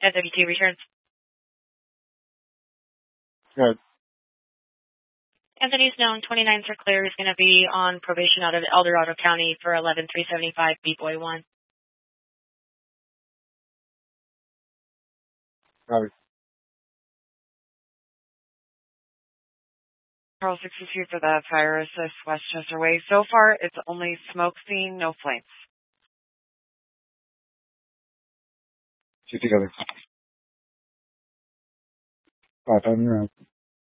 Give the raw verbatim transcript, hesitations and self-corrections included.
S W two returns. Good. Anthony's known twenty-nine are clear. He's going to be on probation out of El Dorado County for eleven three seventy-five B boy one. Copy. Pearl sixty-two for the fire assist Westchester Way. So far, it's only smoke scene, no flames. Two together. Five, five, you're out.